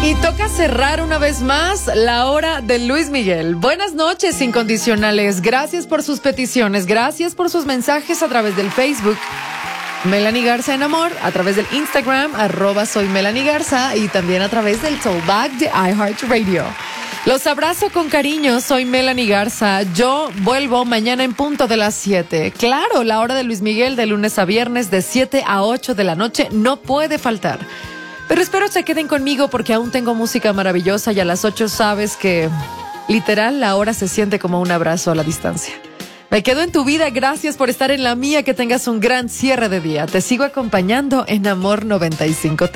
Y toca cerrar una vez más la hora de Luis Miguel. Buenas noches, incondicionales. Gracias por sus peticiones, gracias por sus mensajes a través del Facebook Melanie Garza en Amor, a través del Instagram @soy Melanie Garza y también a través del Tollback de iHeartRadio. Los abrazo con cariño, soy Melanie Garza. Yo vuelvo mañana en punto de las 7. Claro, la hora de Luis Miguel de lunes a viernes de 7 a 8 de la noche no puede faltar. Pero espero se queden conmigo porque aún tengo música maravillosa y a las 8 sabes que literal la hora se siente como un abrazo a la distancia. Me quedo en tu vida, gracias por estar en la mía, que tengas un gran cierre de día. Te sigo acompañando en Amor 95.3.